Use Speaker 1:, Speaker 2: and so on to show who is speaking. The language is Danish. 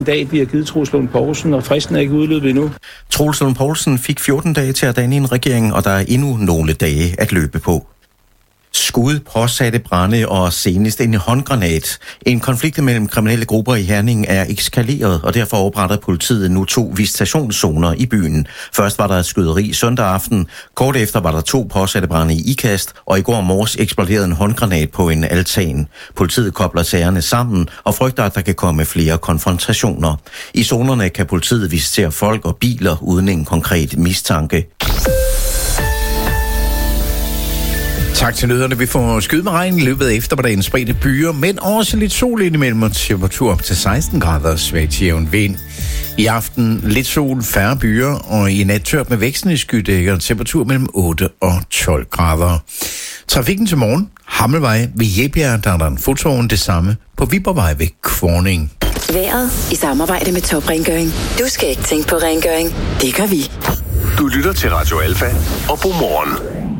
Speaker 1: dag, vi har givet Troels Lund Poulsen, og fristen er ikke udløbet endnu.
Speaker 2: Troels Lund Poulsen fik 14 dage til at danne en regering, og der er endnu nogle dage at løbe på. Skud, påsatte brande og senest en håndgranat. En konflikt mellem kriminelle grupper i Herning er eskaleret, og derfor opretter politiet nu 2 visitationszoner i byen. Først var der et skyderi søndag aften, kort efter var der 2 påsatte brande i Ikast, og i går morges eksploderede en håndgranat på en altan. Politiet kobler sagerne sammen og frygter, at der kan komme flere konfrontationer. I zonerne kan politiet visitere folk og biler uden en konkret mistanke.
Speaker 3: Tak til nøderne. Vi får skyde med regn i løbet af eftermiddagen, spredte byer, men også lidt sol indimellem og temperatur op til 16 grader, svag til jævn vind. I aften lidt sol, færre byer, og i nat tørt med vækstende skydækker og temperatur mellem 8 og 12 grader. Trafikken til morgen, Hammelvej ved Jebjerg, der er der en fotovogn, det samme på Viborgvej ved Kvorning.
Speaker 4: Vejret i samarbejde med Top Rengøring. Du skal ikke tænke på rengøring, det gør vi.
Speaker 5: Du lytter til Radio Alfa og Godmorgen.